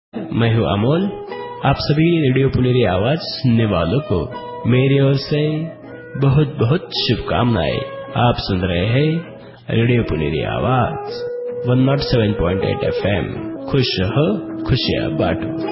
मैं हूँ अमोल। आप सभी रेडियो पुनेरी आवाज सुनने वालों को मेरी ओर से बहुत बहुत शुभकामनाएं। आप सुन रहे हैं रेडियो पुनेरी आवाज 107.8 FM। खुश रहो, खुशियाँ बांटो।